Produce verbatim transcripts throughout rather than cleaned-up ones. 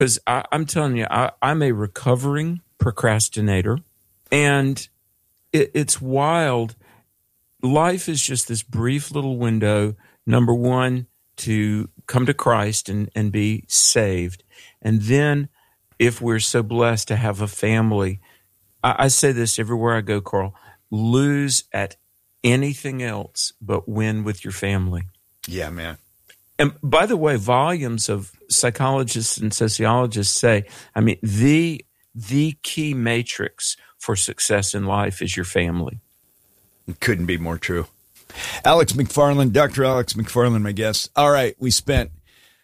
Because I'm telling you, I, I'm a recovering procrastinator, and it, it's wild. Life is just this brief little window, number one, to come to Christ and, and be saved. And then if we're so blessed to have a family, I, I say this everywhere I go, Carl, lose at anything else but win with your family. Yeah, man. And by the way, volumes of psychologists and sociologists say, I mean, the the key matrix for success in life is your family. It couldn't be more true. Alex McFarland, Doctor Alex McFarland, my guest. All right, we spent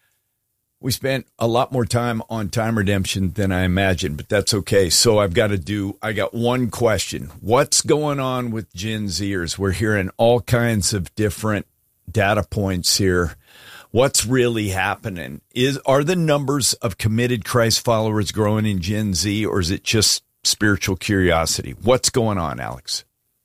we spent a lot more time on time redemption than I imagined, but that's okay. So I've got to do, I got one question. What's going on with Gen Zers? We're hearing all kinds of different data points here. What's really happening? Is are the numbers of committed Christ followers growing in Gen Z, or is it just spiritual curiosity? What's going on, Alex?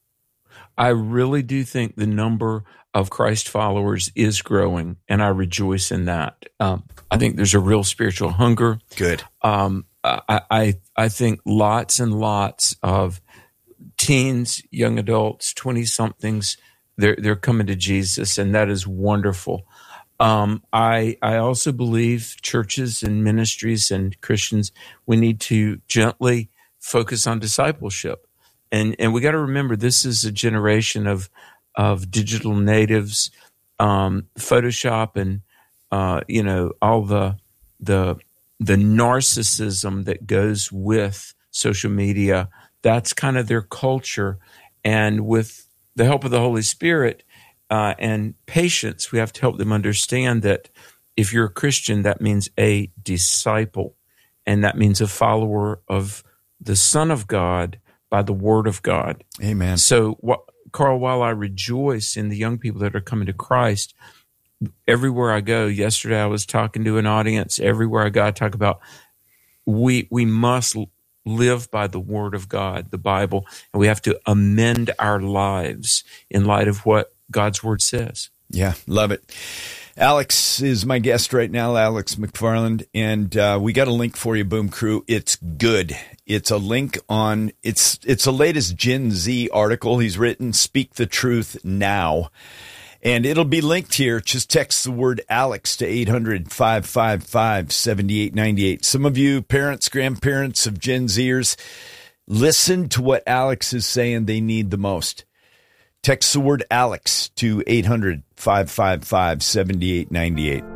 I really do think the number of Christ followers is growing, and I rejoice in that. Um, I think there's a real spiritual hunger. Good. Um, I, I I think lots and lots of teens, young adults, twenty-somethings, they're they're coming to Jesus, and that is wonderful. Um, I I also believe churches and ministries and Christians, we need to gently focus on discipleship. And and we got to remember, this is a generation of of digital natives, um, Photoshop, and uh, you know all the the the narcissism that goes with social media. That's kind of their culture, and with the help of the Holy Spirit uh, and patience, we have to help them understand that if you're a Christian, that means a disciple, and that means a follower of the Son of God by the Word of God. Amen. So, what, Carl, while I rejoice in the young people that are coming to Christ, everywhere I go, yesterday I was talking to an audience, everywhere I go, I talk about we we must live by the Word of God, the Bible, and we have to amend our lives in light of what God's Word says. Yeah, love it. Alex is my guest right now, Alex McFarland, and uh, we got a link for you, Boom Crew. It's good. It's a link on, it's it's the latest Gen Z article he's written, Speak the Truth Now. And it'll be linked here. Just text the word Alex to eight hundred, five five five, seven eight nine eight. Some of you parents, grandparents of Gen Zers, listen to what Alex is saying they need the most. Text the word Alex to eight hundred, five five five, seven eight nine eight.